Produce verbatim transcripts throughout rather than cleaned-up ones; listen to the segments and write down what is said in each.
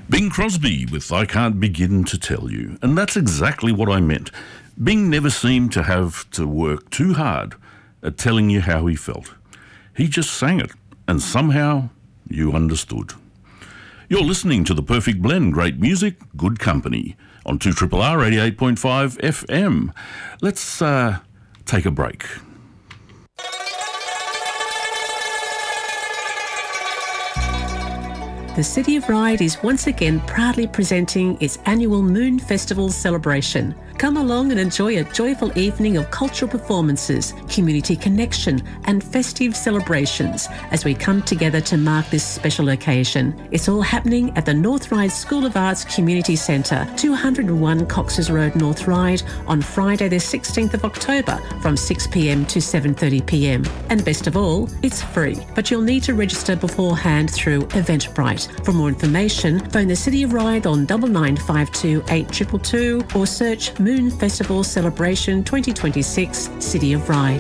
Bing Crosby with I Can't Begin to Tell You. And that's exactly what I meant. Bing never seemed to have to work too hard at telling you how he felt. He just sang it, and somehow you understood. You're listening to The Perfect Blend, great music, good company, on two R R R eighty-eight point five F M. Let's uh, take a break. The City of Ryde is once again proudly presenting its annual Moon Festival celebration. Come along and enjoy a joyful evening of cultural performances, community connection and festive celebrations as we come together to mark this special occasion. It's all happening at the North Ryde School of Arts Community Centre, two oh one Cox's Road, North Ryde, on Friday the sixteenth of October from six p m to seven thirty p m. And best of all, it's free, but you'll need to register beforehand through Eventbrite. For more information, phone the City of Ryde on nine nine five two eight two two two or search Moon Festival Celebration twenty twenty-six City of Ryde.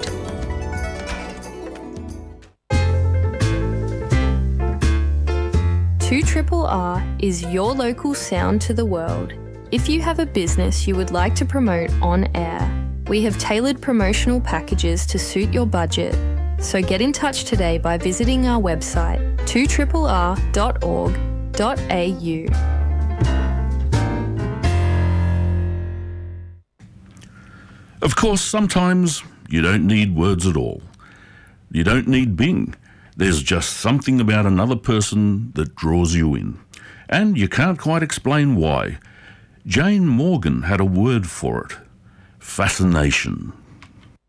two R R R is your local sound to the world. If you have a business you would like to promote on air, we have tailored promotional packages to suit your budget. So get in touch today by visiting our website two R R R dot org dot a u. Of course, sometimes you don't need words at all. You don't need Bing. There's just something about another person that draws you in. And you can't quite explain why. Jane Morgan had a word for it. Fascination.